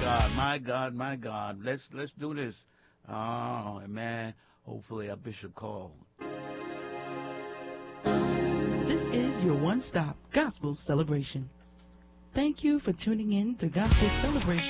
God, my God, my God. Let's do this. Oh man, hopefully our bishop called. This is your one-stop gospel celebration. Thank you for tuning in to Gospel Celebration.